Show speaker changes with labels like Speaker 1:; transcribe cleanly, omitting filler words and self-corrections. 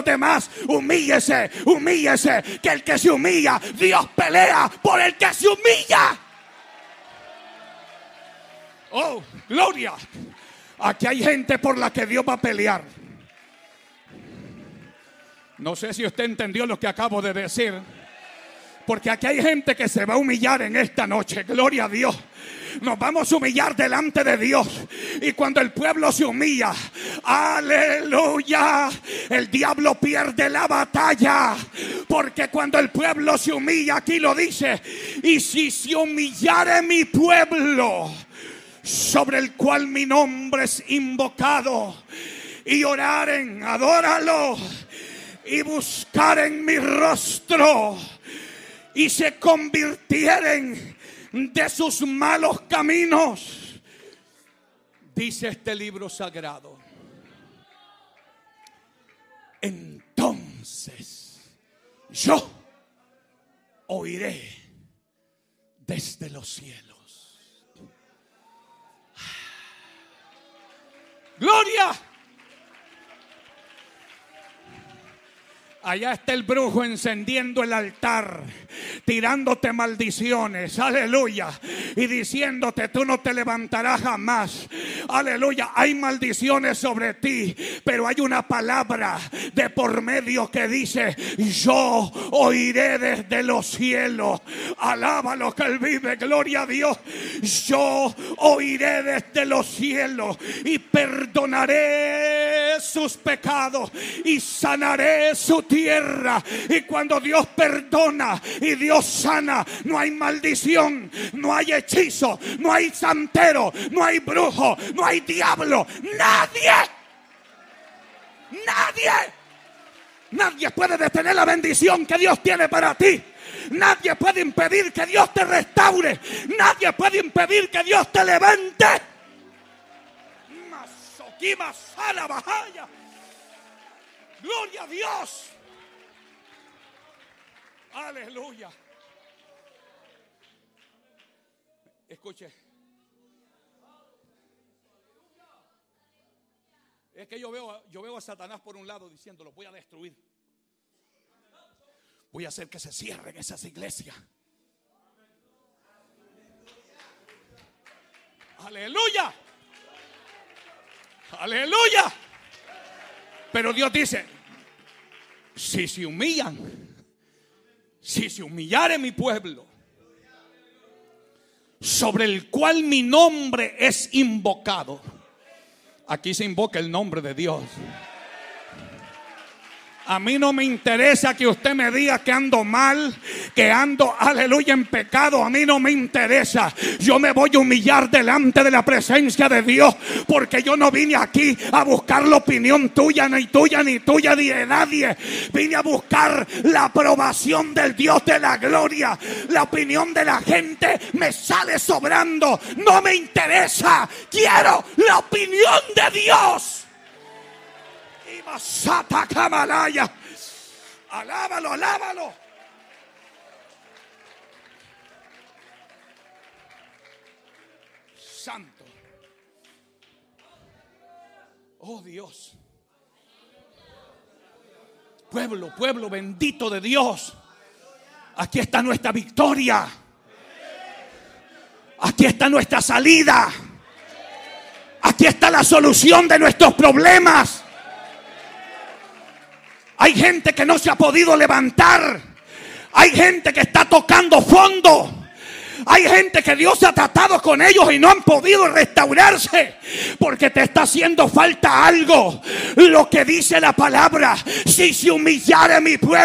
Speaker 1: demás, humíllese, humíllese, que el que se humilla, Dios pelea por el que se humilla. Oh, gloria. Aquí hay gente por la que Dios va a pelear. No sé si usted entendió lo que acabo de decir, porque aquí hay gente que se va a humillar en esta noche. Gloria a Dios. Nos vamos a humillar delante de Dios. Y cuando el pueblo se humilla, aleluya, el diablo pierde la batalla. Porque cuando el pueblo se humilla, aquí lo dice: y si se humillare mi pueblo, sobre el cual mi nombre es invocado, y oraren, adóralo, y buscaren mi rostro, y se convirtieren de sus malos caminos, dice este libro sagrado, entonces yo oiré desde los cielos. ¡Gloria! Allá está el brujo encendiendo el altar, tirándote maldiciones, aleluya, y diciéndote: tú no te levantarás jamás, aleluya. Hay maldiciones sobre ti, pero hay una palabra de por medio que dice: yo oiré desde los cielos. Alábalo que Él vive, gloria a Dios. Yo oiré desde los cielos y perdonaré sus pecados y sanaré su tierra. Y cuando Dios perdona y Dios sana, no hay maldición, no hay hechizo, no hay santero, no hay brujo, no hay diablo. Nadie puede detener la bendición que Dios tiene para ti. Nadie puede impedir que Dios te restaure. Nadie puede impedir que Dios te levante. Gloria a Dios. Aleluya. Escuche. Es que yo veo a Satanás por un lado diciendo: lo voy a destruir. Voy a hacer que se cierren esas iglesias. Aleluya. Aleluya. Pero Dios dice: si se humillan, si se humillare mi pueblo, sobre el cual mi nombre es invocado. Aquí se invoca el nombre de Dios. A mí no me interesa que usted me diga que ando mal, que ando, aleluya, en pecado. A mí no me interesa. Yo me voy a humillar delante de la presencia de Dios, porque yo no vine aquí a buscar la opinión tuya, ni tuya, ni tuya, ni de nadie. Vine a buscar la aprobación del Dios de la gloria. La opinión de la gente me sale sobrando. No me interesa. Quiero la opinión de Dios. Sata Kamalaya. Alábalo, alábalo. Santo. Oh Dios. Pueblo bendito de Dios. Aquí está nuestra victoria. Aquí está nuestra salida. Aquí está la solución de nuestros problemas. Hay gente que no se ha podido levantar. Hay gente que está tocando fondo. Hay gente que Dios ha tratado con ellos y no han podido restaurarse, porque te está haciendo falta algo. Lo que dice la palabra: si se humillare mi pueblo,